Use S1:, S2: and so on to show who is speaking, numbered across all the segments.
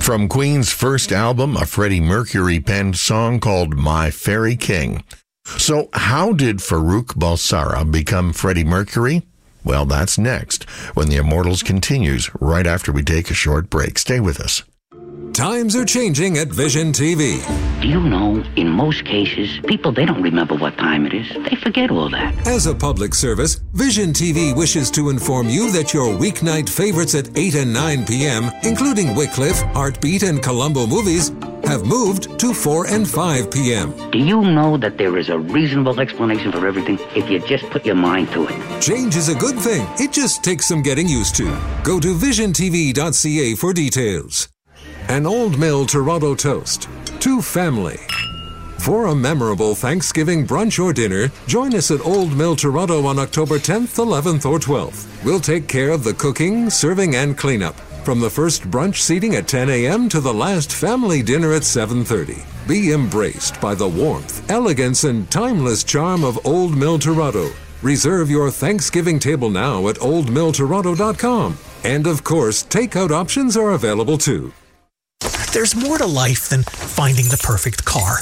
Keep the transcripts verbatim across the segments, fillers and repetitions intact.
S1: From Queen's first album, a Freddie Mercury penned song called My Fairy King. So how did Farrokh Bulsara become Freddie Mercury? Well, that's next, when The Immortals continues right after we take a short break. Stay with us.
S2: Times are changing at Vision T V.
S3: Do you know, in most cases, people, they don't remember what time it is. They forget all that.
S2: As a public service, Vision T V wishes to inform you that your weeknight favorites at eight and nine p.m., including Wycliffe, Heartbeat, and Columbo movies, have moved to four and five p.m.
S3: Do you know that there is a reasonable explanation for everything if you just put your mind to it?
S2: Change is a good thing. It just takes some getting used to. Go to vision t v dot c a for details. An Old Mill Toronto toast to family. For a memorable Thanksgiving brunch or dinner, join us at Old Mill Toronto on October tenth, eleventh, or twelfth. We'll take care of the cooking, serving, and cleanup, from the first brunch seating at ten a.m. to the last family dinner at seven thirty. Be embraced by the warmth, elegance, and timeless charm of Old Mill Toronto. Reserve your Thanksgiving table now at old mill toronto dot com. And of course, takeout options are available too.
S4: There's more to life than finding the perfect car.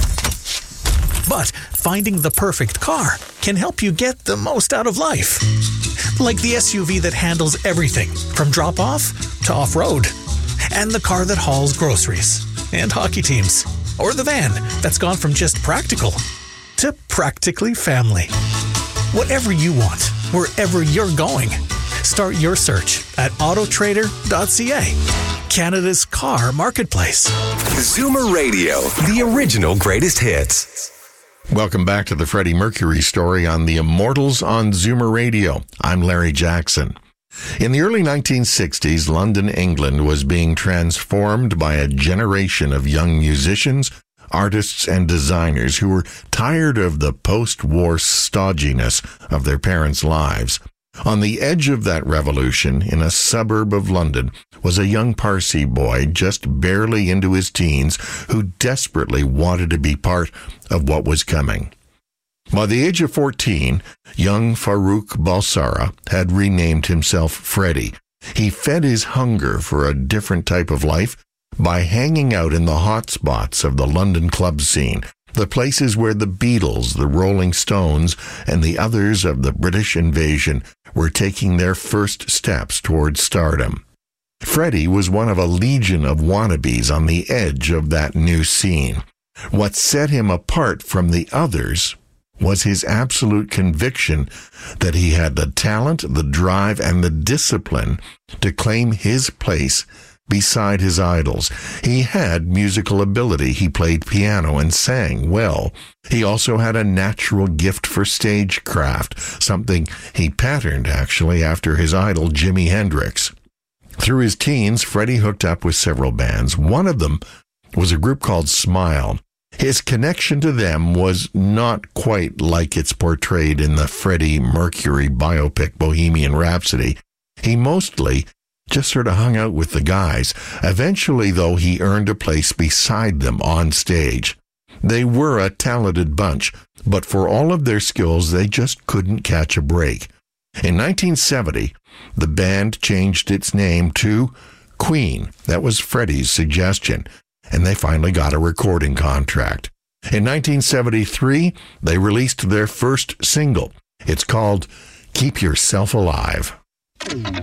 S4: But finding the perfect car can help you get the most out of life. Like the S U V that handles everything from drop-off to off-road. And the car that hauls groceries and hockey teams. Or the van that's gone from just practical to practically family. Whatever you want, wherever you're going. Start your search at auto trader dot c a, Canada's car marketplace.
S5: Zoomer Radio, the original greatest hits.
S1: Welcome back to the Freddie Mercury story on The Immortals on Zoomer Radio. I'm Larry Jackson. In the early nineteen sixties, London, England was being transformed by a generation of young musicians, artists, and designers who were tired of the post-war stodginess of their parents' lives. On the edge of that revolution, in a suburb of London, was a young Parsi boy just barely into his teens who desperately wanted to be part of what was coming. By the age of fourteen, young Farrokh Bulsara had renamed himself Freddie. He fed his hunger for a different type of life by hanging out in the hot spots of the London club scene, the places where the Beatles, the Rolling Stones, and the others of the British invasion were taking their first steps towards stardom. Freddie was one of a legion of wannabes on the edge of that new scene. What set him apart from the others was his absolute conviction that he had the talent, the drive, and the discipline to claim his place beside his idols. He had musical ability. He played piano and sang well. He also had a natural gift for stagecraft, something he patterned, actually, after his idol Jimi Hendrix. Through his teens, Freddie hooked up with several bands. One of them was a group called Smile. His connection to them was not quite like it's portrayed in the Freddie Mercury biopic Bohemian Rhapsody. He mostly just sort of hung out with the guys. Eventually, though, he earned a place beside them on stage. They were a talented bunch, but for all of their skills, they just couldn't catch a break. In nineteen seventy, the band changed its name to Queen. That was Freddie's suggestion, and they finally got a recording contract. In nineteen seventy-three, they released their first single. It's called Keep Yourself Alive.